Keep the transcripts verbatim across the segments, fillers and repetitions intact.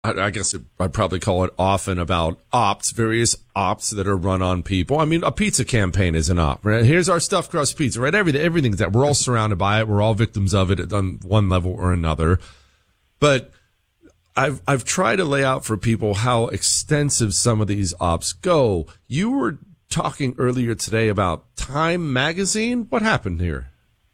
I, I guess it, I'd probably call it often about ops, various ops that are run on people. I mean, a pizza campaign is an op, right? Here's our stuffed crust pizza, right? Everything, everything's that. We're all surrounded by it. We're all victims of it on one level or another. But I've, I've tried to lay out for people how extensive some of these ops go. You were talking earlier today about Time Magazine. What happened here?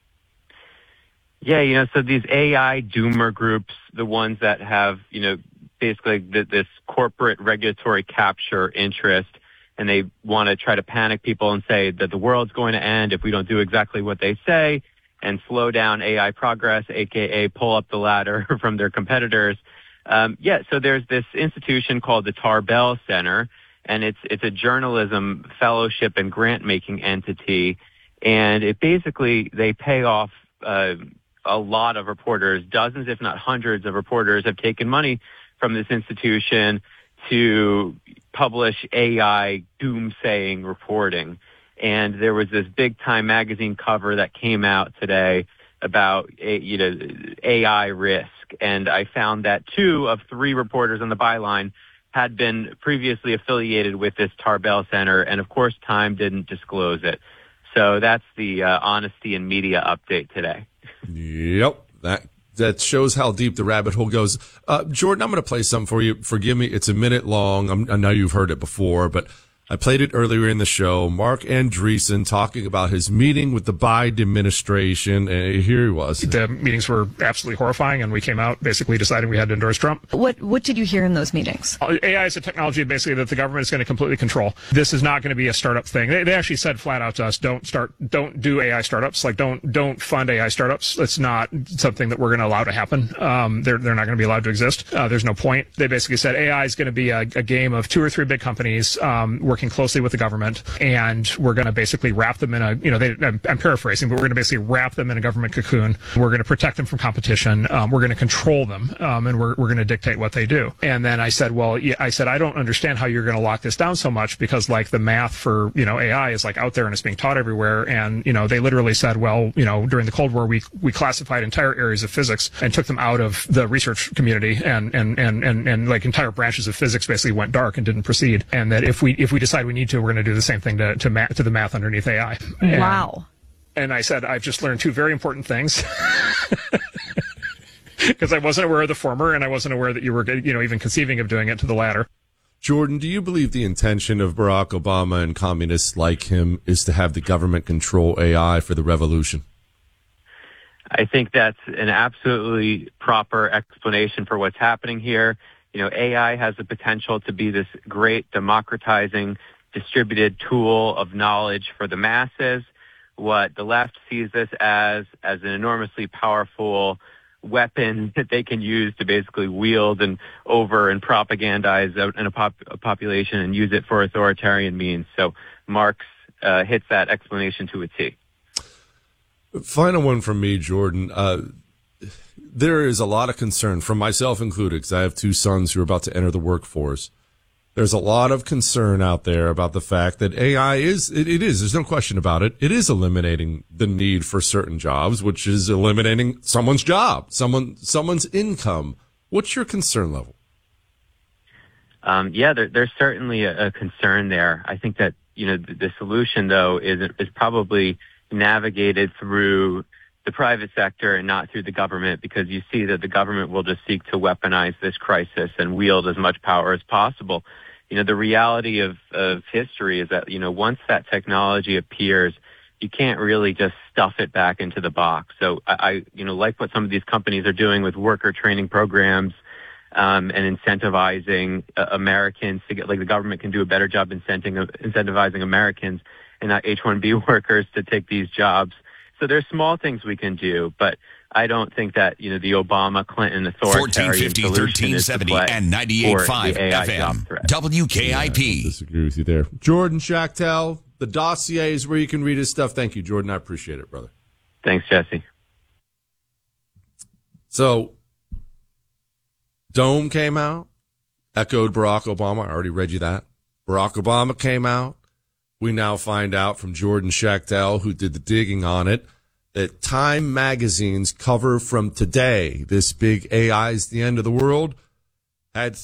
Yeah, you know, so these A I doomer groups, the ones that have, you know, basically this corporate regulatory capture interest, and they want to try to panic people and say that the world's going to end if we don't do exactly what they say, and slow down A I progress, aka pull up the ladder from their competitors. Um, yeah, so there's this institution called the Tarbell Center, and it's it's a journalism fellowship and grant-making entity, and it basically, they pay off uh, a lot of reporters. Dozens, if not hundreds of reporters have taken money from this institution to publish A I doomsaying reporting. And there was this big Time Magazine cover that came out today about, you know, A I risk. And I found that two of three reporters on the byline had been previously affiliated with this Tarbell Center. And of course, Time didn't disclose it. So that's the uh, honesty in media update today. Yep. That that shows how deep the rabbit hole goes. Uh, Jordan, I'm going to play something for you. Forgive me. It's a minute long. I'm, I know you've heard it before, but I played it earlier in the show. Mark Andreessen talking about his meeting with the Biden administration. And here he was. The meetings were absolutely horrifying, and we came out basically deciding we had to endorse Trump. What What did you hear in those meetings? A I is a technology basically that the government is going to completely control. This is not going to be a startup thing. They, they actually said flat out to us, don't start, don't do A I startups. Like, don't don't fund A I startups. It's not something that we're going to allow to happen. Um, they're they're not going to be allowed to exist. Uh, there's no point. They basically said A I is going to be a, a game of two or three big companies um, working closely with the government, and we're going to basically wrap them in a, you know, they, I'm, I'm paraphrasing, but we're going to basically wrap them in a government cocoon. We're going to protect them from competition. Um, we're going to control them, um, and we're we're going to dictate what they do. And then I said, well, yeah, I said, I don't understand how you're going to lock this down so much, because like the math for, you know, A I is like out there and it's being taught everywhere. And, you know, they literally said, well, you know, during the Cold War, we we classified entire areas of physics and took them out of the research community, and and and and, and like entire branches of physics basically went dark and didn't proceed. And that if we if we decide we need to, we're going to do the same thing to to, ma- to the math underneath A I. And, wow. And I said, I've just learned two very important things. Because I wasn't aware of the former, and I wasn't aware that you were, you know, even conceiving of doing it to the latter. Jordan, do you believe the intention of Barack Obama and communists like him is to have the government control A I for the revolution? I think that's an absolutely proper explanation for what's happening here. You know, A I has the potential to be this great democratizing, distributed tool of knowledge for the masses. What the left sees this as, as an enormously powerful weapon that they can use to basically wield and over and propagandize in a, pop, a population and use it for authoritarian means. So Marx uh, hits that explanation to a T. Final one from me, Jordan. Uh, there is a lot of concern, from myself included, because I have two sons who are about to enter the workforce. There's a lot of concern out there about the fact that A I is, it, it is, there's no question about it. It is eliminating the need for certain jobs, which is eliminating someone's job, someone, someone's income. What's your concern level? Um, yeah, there, there's certainly a, a concern there. I think that, you know, the, the solution, though, is, is probably navigated through the private sector and not through the government, because you see that the government will just seek to weaponize this crisis and wield as much power as possible. You know, the reality of, of history is that, you know, once that technology appears, you can't really just stuff it back into the box. So I, I you know, like what some of these companies are doing with worker training programs, um, and incentivizing uh, Americans to get, like the government can do a better job incenting, incentivizing Americans and not H one B workers to take these jobs. So there's small things we can do, but I don't think that, you know, the Obama Clinton authoritarian solution is to play and ninety-eight point five F M W K I P. Yeah, I disagree with you there. Jordan Schachtel, the dossier is where you can read his stuff. Thank you, Jordan. I appreciate it, brother. Thanks, Jesse. So, Dome came out, echoed Barack Obama. I already read you that. Barack Obama came out. We now find out from Jordan Schachtel, who did the digging on it, that Time Magazine's cover from today, this big A I is the end of the world, had